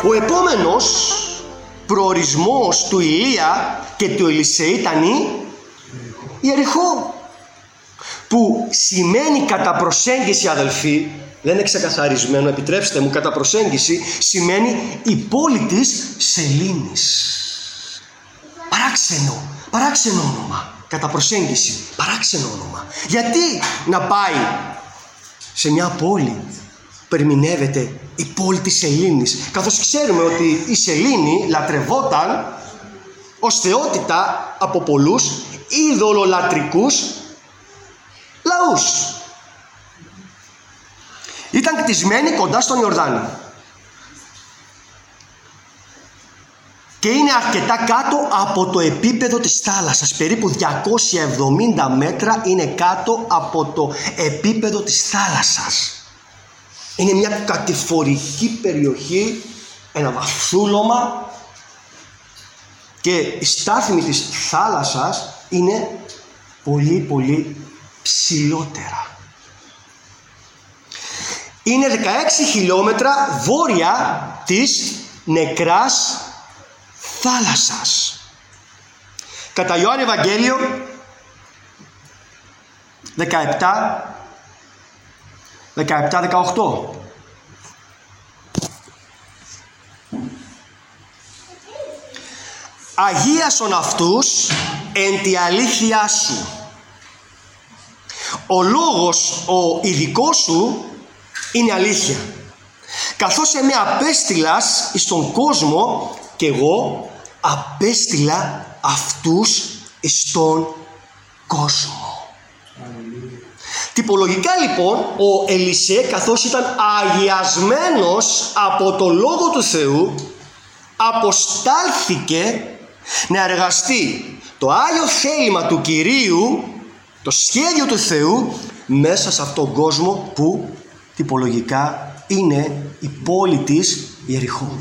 Ο επόμενος προορισμός του Ηλία και του Ελισεή ήταν η Ιεριχώ, που σημαίνει κατά προσέγγιση, αδελφοί, δεν είναι ξεκαθαρισμένο, επιτρέψτε μου, κατά προσέγγιση σημαίνει η πόλη της σελήνης. Παράξενο όνομα, κατά προσέγγιση, παράξενο όνομα. Γιατί να πάει σε μια πόλη που ερμηνεύεται η πόλη της σελήνης, καθώς ξέρουμε ότι η σελήνη λατρευόταν ως θεότητα από πολλούς ειδωλολατρικούς λαούς. Ήταν κτισμένη κοντά στον Ιορδάνη και είναι αρκετά κάτω από το επίπεδο της θάλασσας. Περίπου 270 μέτρα είναι κάτω από το επίπεδο της θάλασσας. Είναι μια κατηφορική περιοχή, ένα βαθούλωμα, και η στάθμη της θάλασσας είναι πολύ ψηλότερα. Είναι 16 χιλιόμετρα βόρεια της Νεκράς θάλασσας. Κατά Ιωάννη Ευαγγέλιο 17-18. Αγίασον αυτούς εν τη αλήθειά σου. Ο λόγος ο ειδικός σου είναι αλήθεια. Καθώς εμέ απέστειλας εις τον κόσμο, και εγώ απέστειλα αυτούς εις τον κόσμο. Τυπολογικά λοιπόν ο Ελισέ, καθώς ήταν αγιασμένος από το Λόγο του Θεού, αποστάλθηκε να εργαστεί το Άγιο θέλημα του Κυρίου, το σχέδιο του Θεού, μέσα σε αυτόν τον κόσμο που τυπολογικά είναι η πόλη της Ιεριχώ.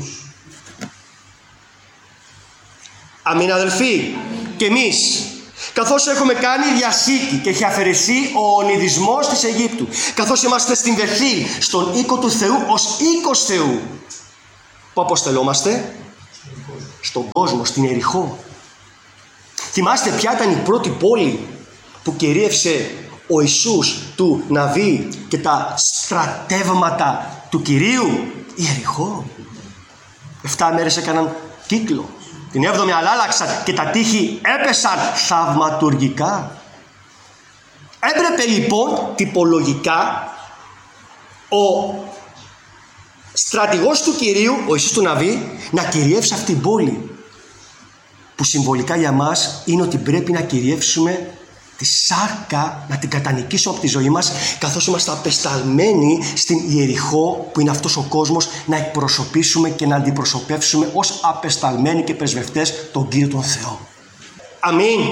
Αμήν, αδελφοί. Και εμείς, καθώς έχουμε κάνει διασύκη και έχει αφαιρεθεί ο ονειδισμός της Αιγύπτου, καθώς είμαστε στην Βεθήλ, στον οίκο του Θεού, ως οίκος Θεού, που αποστελόμαστε στον κόσμο, στην Ιεριχώ. Θυμάστε ποια ήταν η πρώτη πόλη που κυρίευσε ο Ιησούς του Ναβί και τα στρατεύματα του Κυρίου? Η Ιεριχώ. 7 μέρες έκαναν κύκλο. Την 7η αλλάλαξαν και τα τείχη έπεσαν θαυματουργικά. Έπρεπε λοιπόν τυπολογικά ο στρατηγός του Κυρίου, ο Ιησούς του Ναβί, να κυριεύσει αυτή την πόλη, που συμβολικά για μας είναι ότι πρέπει να κυριεύσουμε τη σάρκα, να την κατανικήσουμε από τη ζωή μας, καθώς είμαστε απεσταλμένοι στην Ιεριχώ, που είναι αυτός ο κόσμος, να εκπροσωπήσουμε και να αντιπροσωπεύσουμε ως απεσταλμένοι και πρεσβευτές τον Κύριο τον Θεό. Αμήν.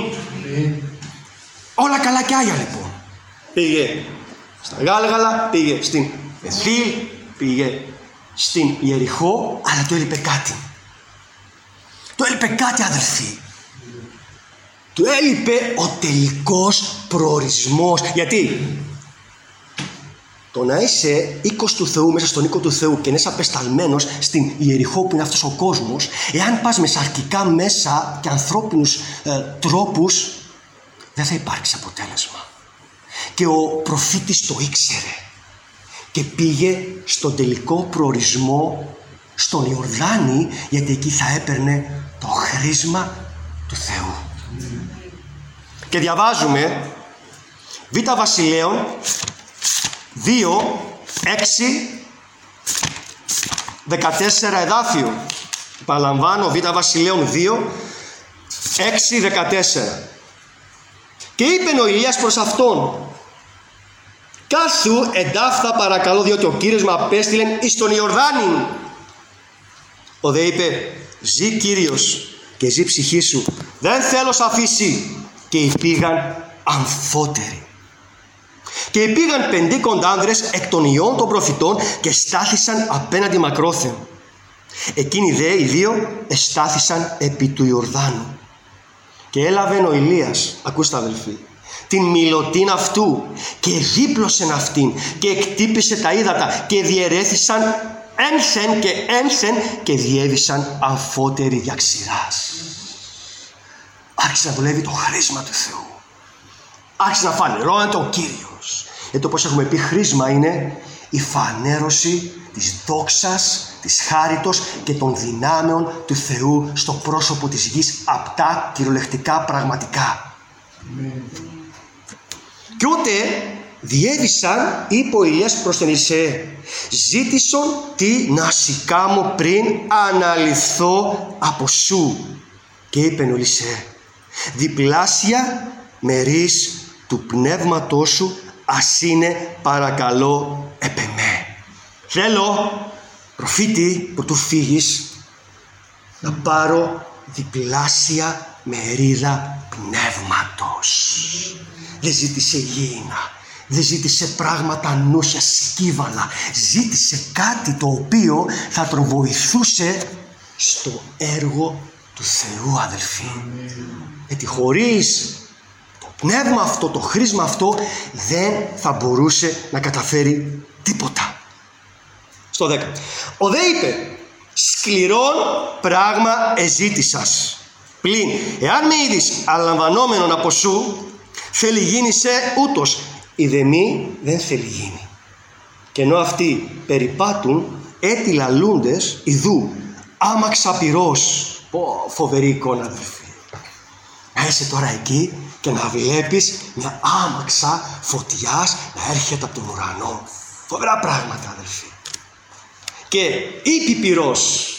Όλα καλά και άγια λοιπόν. Πήγε στα Γάλγαλα, πήγε στην Βεθήλ, πήγε στην Ιεριχώ, αλλά του έλειπε κάτι. Του έλειπε κάτι, αδελφοί. Του έλειπε ο τελικός προορισμός. Γιατί το να είσαι οίκος του Θεού, μέσα στον οίκο του Θεού, και να είσαι απεσταλμένος στην Ιεριχώ, που είναι αυτός ο κόσμος, εάν πας με σαρκικά μέσα και ανθρώπινους τρόπους, δεν θα υπάρξει αποτέλεσμα. Και ο προφήτης το ήξερε και πήγε στον τελικό προορισμό, στον Ιορδάνη, γιατί εκεί θα έπαιρνε το χρήσμα του Θεού. Και διαβάζουμε Β' Βασιλέων 2, 6, 14 εδάφιο. Παραλαμβάνω, Β' Βασιλέων 2, 6, 14. Και είπε ο Ηλίας προς αυτόν: κάθου εντάφθα παρακαλώ, διότι ο Κύριος με απέστειλεν εις τον Ιορδάνη. Ο δε είπε: ζή Κύριος και ζή ψυχή σου, δεν θέλω σ' αφήσει. Και υπήγαν αμφότεροι. Και υπήγαν 50 άνδρες εκ των ιών των προφητών και στάθησαν απέναντι μακρόθεν. Εκείνοι δε οι δύο εστάθησαν επί του Ιορδάνου. Και έλαβε ο Ηλίας, ακούστε αδελφοί, την μιλωτήν αυτού και δίπλωσεν αυτήν και εκτύπησε τα ύδατα και διαιρέθησαν ένθεν και ένθεν και διέβησαν αμφότεροι δια ξηράς. Άρχισε να δουλεύει το χρήσμα του Θεού. Άρχισε να φανερώνεται ο Κύριος. Γιατί όπως έχουμε πει, χρήσμα είναι η φανέρωση της δόξας, της χάριτος και των δυνάμεων του Θεού στο πρόσωπο της γης, απτά, κυριολεκτικά, πραγματικά. Και ούτε διέβησαν, είπε ο Ηλίας προς τον Ελισέ, ζήτησον τι να σηκάμω πριν αναλυθώ από σου. Και είπε ο Ελισέ, διπλάσια μερίς του πνεύματός σου ας είναι παρακαλώ επ' εμέ. Θέλω, προφήτη, που του φύγεις, να πάρω διπλάσια μερίδα πνεύματος. Δεν ζήτησε γήινα, δεν ζήτησε πράγματα νούσια, σκύβαλα. Ζήτησε κάτι το οποίο θα τον βοηθούσε στο έργο του Θεού, αδελφοί. Γιατί χωρίς το πνεύμα αυτό, το χρήσμα αυτό, δεν θα μπορούσε να καταφέρει τίποτα. Στο 10. Ο δε είπε, σκληρόν πράγμα εζήτησας. Πλην, εάν με είδεις αλαμβανόμενον από σου, θέλει γίνησε ούτως. Η δε μη δεν θέλει γίνει. Και ενώ αυτοί περιπάτουν, έτι λαλούντες, ιδού, άμαξα πυρός. Πω, φοβερή εικόνα, αδελφοί. Να είσαι τώρα εκεί και να βλέπεις μια άμαξα φωτιάς να έρχεται από τον ουρανό. Φοβερά πράγματα, αδελφοί. Και είπε πυρός.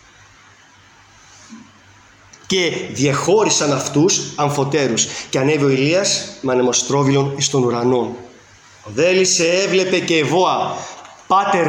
Και διεχώρισαν αυτούς αμφωτέρους. Και ανέβη ο Ηλίας με ανεμοστρόβιλον εις τον ουρανό. Ο δε Ελισέ έβλεπε και εβόα, πάτερ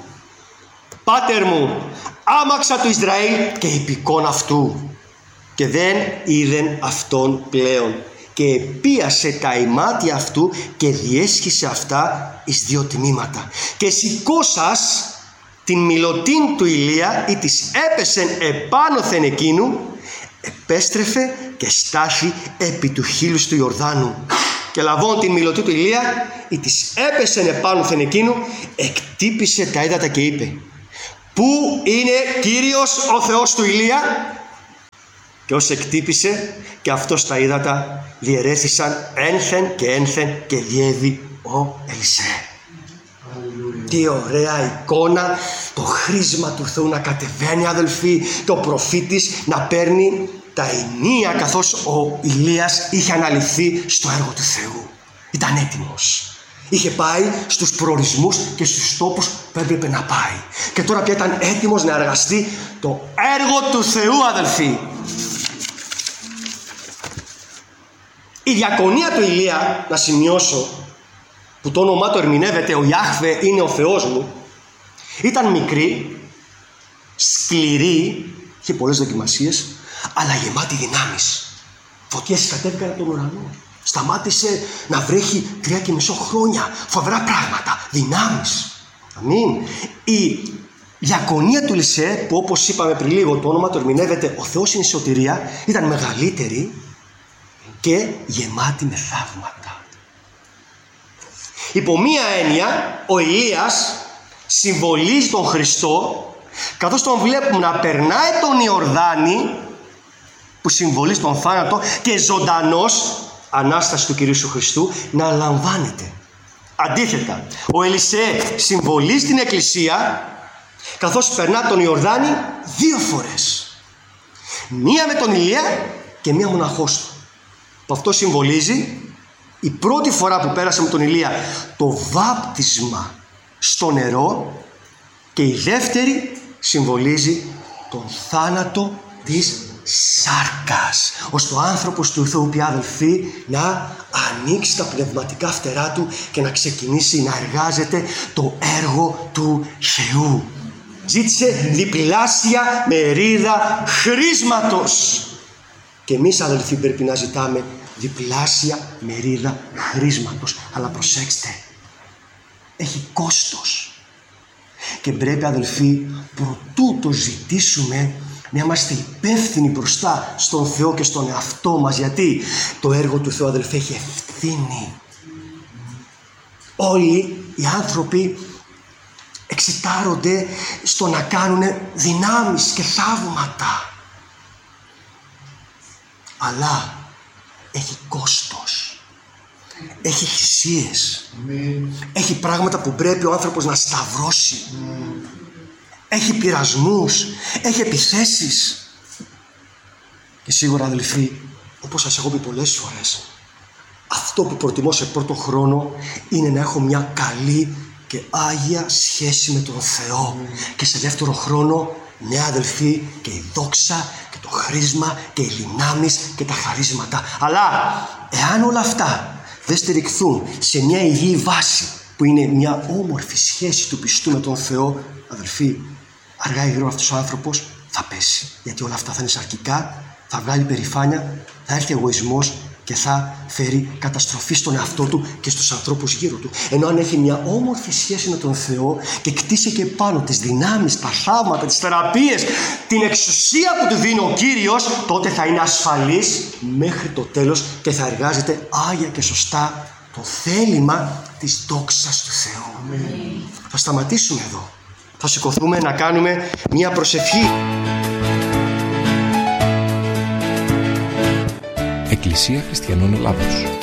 μου, άμαξα του Ισραήλ και υπηκόν αυτού. Και δεν είδεν αυτόν πλέον. Και επίασε τα ημάτια αυτού και διέσχισε αυτά εις δύο τμήματα. Και σηκώσας την μιλωτήν του Ηλία, ή της έπεσεν επάνωθεν εκείνου, επέστρεφε και στάθη επί του χείλους του Ιορδάνου. Και λαβών την μιλωτή του Ηλία, ή της έπεσεν επάνωθεν εκείνου, εκτύπησε τα ύδατα και είπε, πού είναι Κύριος ο Θεός του Ηλία? Και ως εκτύπησε και αυτός τα ύδατα διαιρέθησαν ένθεν και ένθεν και διέβη ο Ελισέ. Τι ωραία εικόνα, το χρήσμα του Θεού να κατεβαίνει, αδελφοί, το προφήτης να παίρνει τα ενία, καθώς ο Ηλίας είχε αναλυθεί στο έργο του Θεού. Ήταν έτοιμος. Είχε πάει στους προορισμούς και στους τόπους που έπρεπε να πάει. Και τώρα πια ήταν έτοιμος να εργαστεί το έργο του Θεού, αδελφοί. Η διακονία του Ηλία, να σημειώσω, που το όνομά του ερμηνεύεται ο Ιάχβε είναι ο Θεός μου, ήταν μικρή, σκληρή, είχε πολλές δοκιμασίες, αλλά γεμάτη δυνάμεις. Φωτιές κατέβηκαν από τον ουρανό. Σταμάτησε να βρέχει 3,5 χρόνια. Φοβερά πράγματα, δυνάμεις. Αμήν. Η διακονία του Ελισέ, που όπως είπαμε πριν λίγο, το όνομα του ερμηνεύεται ο Θεός είναι η σωτηρία, ήταν μεγαλύτερη και γεμάτη με θαύματα. Υπό μία έννοια, ο Ηλίας συμβολίζει τον Χριστό, καθώς τον βλέπουμε να περνάει τον Ιορδάνη, που συμβολίζει τον θάνατο, και ζωντανός, Ανάσταση του Κυρίου Χριστού, να λαμβάνεται. Αντίθετα, ο Ελισέ συμβολίζει την Εκκλησία, καθώς περνά τον Ιορδάνη 2 φορές. Μία με τον Ηλία και μία μοναχός του. Που αυτό συμβολίζει η πρώτη φορά που πέρασε με τον Ηλία το βάπτισμα στο νερό, και η δεύτερη συμβολίζει τον θάνατο της σάρκας, ώστε ο άνθρωπος του Θεού πια, αδελφοί, να ανοίξει τα πνευματικά φτερά του και να ξεκινήσει να εργάζεται το έργο του Θεού. Ζήτησε διπλάσια μερίδα χρήσματος. Και εμείς, αδελφοί, πρέπει να ζητάμε διπλάσια μερίδα χρήσματος. Αλλά προσέξτε, έχει κόστος. Και πρέπει, αδελφοί, προτού το ζητήσουμε, να είμαστε υπεύθυνοι μπροστά στον Θεό και στον εαυτό μας. Γιατί το έργο του Θεού, αδελφοί, έχει ευθύνη. Όλοι οι άνθρωποι εξητάρονται στο να κάνουν δυνάμεις και θαύματα. Αλλά έχει κόστος. Έχει θυσίες. Έχει πράγματα που πρέπει ο άνθρωπος να σταυρώσει. Έχει πειρασμούς. Έχει επιθέσεις. Και σίγουρα, αδελφοί, όπως σας έχω πει πολλές φορές, αυτό που προτιμώ σε πρώτο χρόνο είναι να έχω μια καλή και άγια σχέση με τον Θεό. Και σε δεύτερο χρόνο, ναι, αδελφοί, και η δόξα και το χρήσμα και οι δυνάμεις και τα χαρίσματα. Αλλά εάν όλα αυτά δεν στηριχθούν σε μια υγιή βάση που είναι μια όμορφη σχέση του πιστού με τον Θεό, αδελφοί, αργά ή γρήγορα αυτός ο άνθρωπος θα πέσει. Γιατί όλα αυτά θα είναι σαρκικά, θα βγάλει περηφάνεια, θα έρθει εγωισμός και θα φέρει καταστροφή στον εαυτό του και στους ανθρώπους γύρω του. Ενώ αν έχει μια όμορφη σχέση με τον Θεό και κτίσει και πάνω τις δυνάμεις, τα θαύματα, τις θεραπείες, την εξουσία που του δίνει ο Κύριος, τότε θα είναι ασφαλής μέχρι το τέλος και θα εργάζεται άγια και σωστά το θέλημα της δόξας του Θεού. Θα σταματήσουμε εδώ. Θα σηκωθούμε να κάνουμε μια προσευχή. Εκκλησία Χριστιανών Ελλάδος.